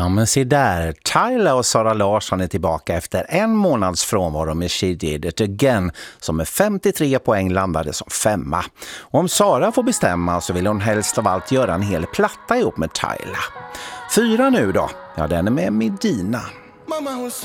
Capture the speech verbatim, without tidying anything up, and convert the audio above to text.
Ja, men se där. Tyla och Sara Larsson är tillbaka efter en månads frånvaro med She Did It Again, som med femtiotre poäng landade som femma. Och om Sara får bestämma så vill hon helst av allt göra en hel platta ihop med Tyla. Fyra nu då. Ja, den är med Medina.